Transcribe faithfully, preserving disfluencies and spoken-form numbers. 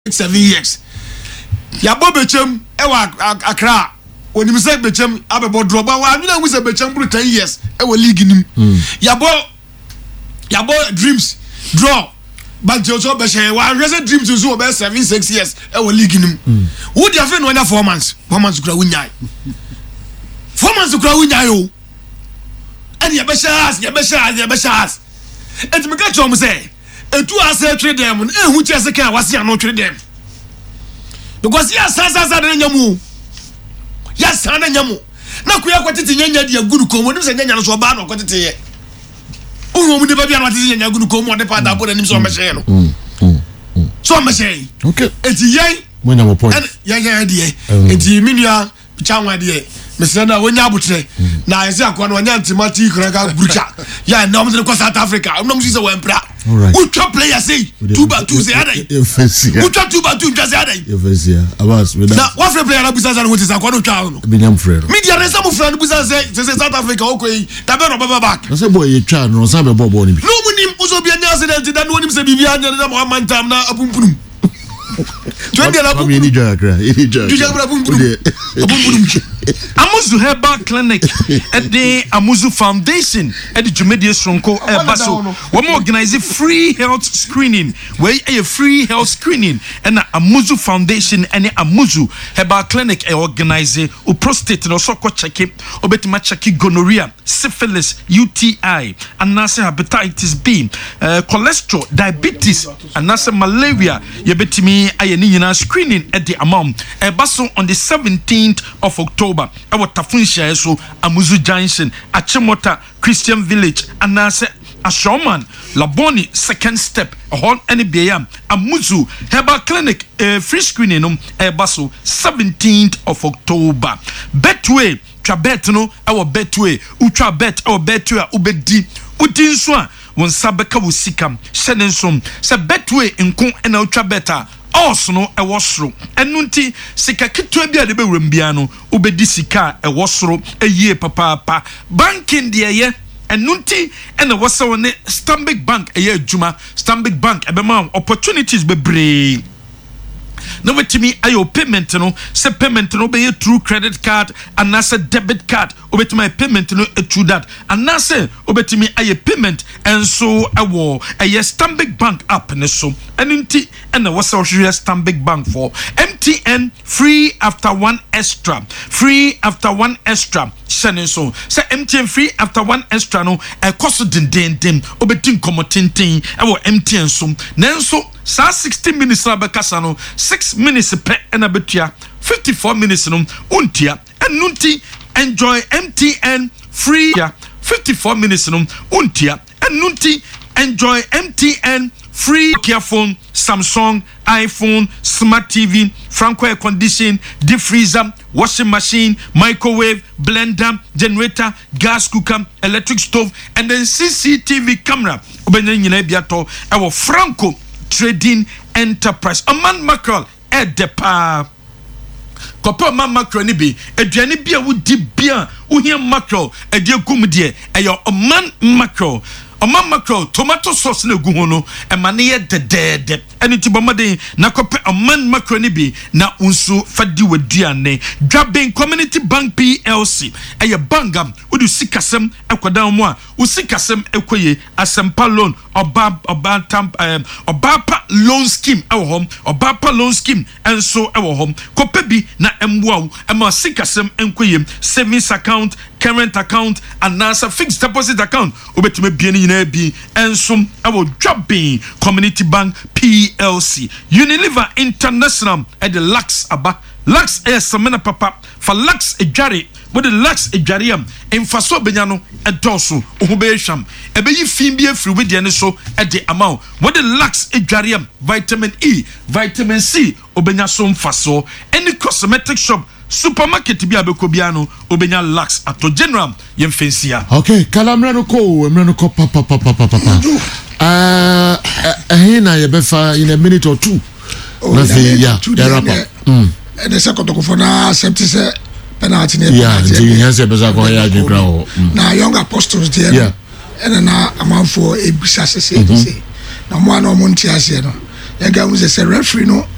seven years. Yabo Bechem, Ewa Accra. When you say Bechem, Abebo Droba, I know was a Bechem for ten years. Ewa league him. Yabo Yabo dreams draw. But Jojo Bechem, one reason dreams is over seven, six years. Ewa league him. Would you have been one four months? Four months to grow in Yai. Four months to grow in Yai. And Yabashas, Yabashas, Yabashas. And to make a say. And two are say trade them, and who just a car was here no trade them. Because yes, Sasa and Yamu. Yes, Sana Yamu. Now we are quite in Yanya, good come when you say Yana so bad or quantity. Oh, we never be on what is in your good come on the part I put him so much. So much. Okay. It's yay. When I'm a point. Yaya idea. It's Emilia, Chama idea. Mister when you put it. Now I say, I can't want to Timothy Kraga Brucha. Yeah, no, I'm going South Africa. I'm not going to Wempra. Which player say two by two say other. Which two by two just other. Now, what player are Busan which is a quarter child? Medium friend. Media and some friend Busan say South Africa. Okay, Tabero Baba back. I said, boy, you child, no, some Bob. No one also be an accident that no one is a Vivian and one man time now. twenty la bumbu ni jakra ni jakra Amuzu Herbal Clinic at the Amuzu Foundation at the Jumedia Stronko Basso. We organize a free health screening where a free health screening and Amuzu Foundation and Amuzu Herbal Clinic e organize a prostate no so check it obetima check gonorrhea, syphilis, U T I, and nasa hepatitis B, uh, cholesterol, diabetes, and nasa malaria. Yebetimi ayeni nyina screening at the amount e basso on the seventeenth of October. Ewa tafunsha so Amuzu Junction, Achimota Christian Village, and nasa Ashoman, Laboni, second step, a whole N B A M, Amuzu Herbal Clinic, uh, free screening, um, Ebaso, seventeenth of October. Betway, Trabet, no, our Betway, Utra Bet, our Betway, Ubedi, Utinswa, one Sabeka Wusikam, Shenensom, Sa Betway, in Con and Ultra Beta. Also no e wasro enunti sika kitwa bia de be wembiano obedi sika e wasro eye papa pa banking de ye enunti ena wasa woni Stanbic Bank eye adwuma Stanbic Bank e be ma opportunities bebre no wetimi ayo payment no se payment no be through credit card and na se debit card obetimi payment no through that and na se obetimi aye payment and so awo aye Stanbic Bank app ne so enunti and na wasa ohwe Stanbic Bank for M T N free after one extra free after one extra shane so say M T N free after one extra no e koso den den den obetin komotintin awo M T N so nanso sa sixty minutes na bekasa no six minutes pe na betua fifty-four minutes no untia enunti enjoy M T N free fifty-four minutes no untia enunti enjoy M T N free Nokia phone, Samsung, iPhone, smart T V, Franco air condition, deep freezer, washing machine, microwave, blender, generator, gas cooker, electric stove, and then C C T V camera. Our Franco Trading Enterprise. A man mackerel at the pa. Kopa man mackerel ni bi. Eduane bia wo di bia wo hia mackerel e de gum de. Eyo a man mackerel. A man mackerel tomato sauce na gu ho no e ma ne ye dedede. Eni ti bomade na kopa a man mackerel ni bi na unsu fadi waduane. Dwaben Community Bank P L C. Eye bangam wo du sikasem ekwadan mu a wo sikasem ekoye asempa loan oba oba tamp um, obapa loan scheme ewo hom obapa loan scheme enso ewo hom kopa bi na emboa ema sikasem enkoyem savings account, current account, and nasa fixed deposit account obetime bie ni nyina bi enso ewo Dwaben Community Bank P L C. Unilever International at the Lux aba Lux air samena papa for Lux ejare with the Lux ejariam in faso benyano edoso ohubesham ebeyi fin bi afri we de ne so at the amount with the Lux ejariam vitamin E, vitamin C obenya so mfaso any cosmetic shop supermarket bi abekobiano obenya Lux ato general yemfensia. Okay, kalamra no ko emra no ko papa papa papa ah eh na ye befa in a minute or two. Na say yeah, the mm the second to for na accept say penalty na yeah the yes e beza ko ya adwekra ho na young apostles there yeah and na amount for ebisa say say na mo na mo ntia say no ya ga mu say referee no